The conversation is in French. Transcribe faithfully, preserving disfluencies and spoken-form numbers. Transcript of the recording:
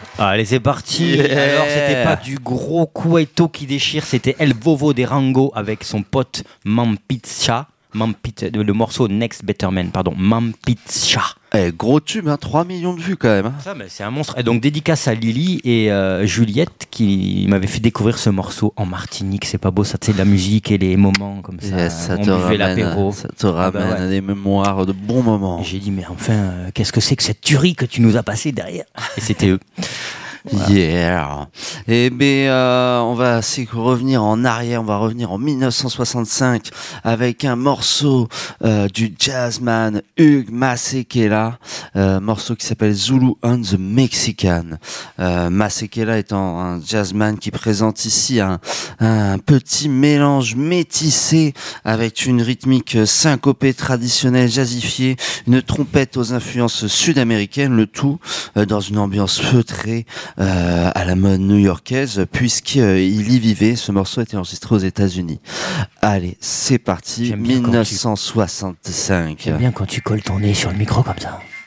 Allez, c'est parti. Yeah. Alors, c'était pas du gros Cueto qui déchire, c'était El Vovo des Rango avec son pote Mampitcha. Mampit, le morceau Next Better Man, pardon, Mampitcha. Eh, gros tube, hein, trois millions de vues quand même. Hein. Ça, mais c'est un monstre. Et donc, dédicace à Lily et euh, Juliette qui m'avaient fait découvrir ce morceau en Martinique. C'est pas beau, ça, tu sais, de la musique et les moments comme ça. Yes, ça on te buvait ramène, l'apéro. ça te ramène Ah bah ouais. à des mémoires de bons moments. Et j'ai dit, mais enfin, euh, qu'est-ce que c'est que cette tuerie que tu nous as passée derrière? Et c'était eux. Voilà. Yeah. Et ben euh, on va aussi revenir en arrière, on va revenir en dix-neuf cent soixante-cinq avec un morceau euh, du jazzman Hugh Masekela, euh, morceau qui s'appelle Zulu and the Mexican. Euh, Masekela étant un jazzman qui présente ici un, un petit mélange métissé avec une rythmique syncopée traditionnelle jazzifiée, une trompette aux influences sud-américaines, le tout euh, dans une ambiance feutrée Euh, à la mode new-yorkaise, puisqu'il euh, y vivait. Ce morceau a été enregistré aux États-Unis. Allez, c'est parti, J'aime bien dix-neuf cent soixante-cinq. J'aime bien quand tu colles ton nez sur le micro comme ça.